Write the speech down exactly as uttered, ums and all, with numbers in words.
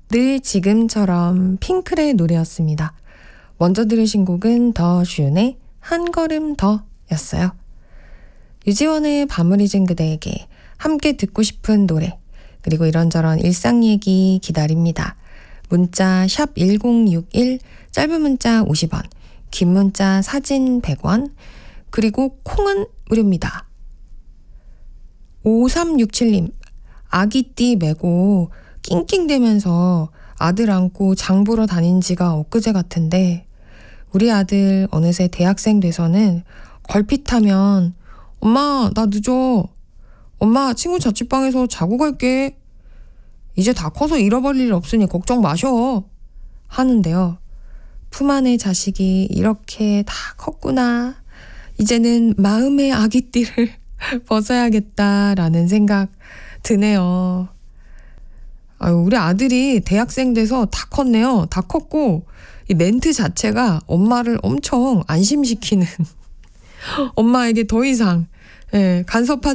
늘 지금처럼 핑클의 노래였습니다. 먼저 들으신 곡은 더준의 한 걸음 더 였어요. 유지원의 밤을 잊은 그대에게 함께 듣고 싶은 노래, 그리고 이런저런 일상 얘기 기다립니다. 문자 샵 일공육일, 짧은 문자 오십 원, 긴 문자 사진 백 원, 그리고 콩은 무료입니다. 오삼육칠님, 아기띠 메고 낑낑대면서 아들 안고 장 보러 다닌 지가 엊그제 같은데 우리 아들 어느새 대학생 돼서는 걸핏하면 엄마 나 늦어, 엄마 친구 자취방에서 자고 갈게, 이제 다 커서 잃어버릴 일 없으니 걱정 마셔 하는데요. 품 안의 자식이 이렇게 다 컸구나, 이제는 마음의 아기띠를 벗어야겠다라는 생각 드네요. 아유, 우리 아들이 대학생 돼서 다 컸네요. 다 컸고 이 멘트 자체가 엄마를 엄청 안심시키는 엄마에게 더 이상 예, 간섭하지